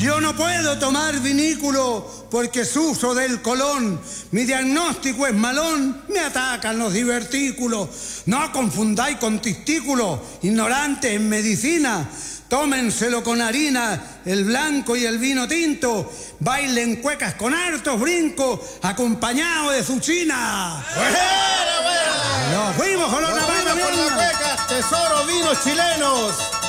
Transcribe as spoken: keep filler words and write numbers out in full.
Yo no puedo tomar vinículo porque sufro del colon. Mi diagnóstico es malón, me atacan los divertículos. No confundáis con testículos, ignorantes en medicina. Tómenselo con harina, el blanco y el vino tinto. Bailen cuecas con hartos brincos, acompañado de su china. ¡Buena, buena! ¡Nos fuimos con otra banda, por las cuecas, tesoro, vinos chilenos.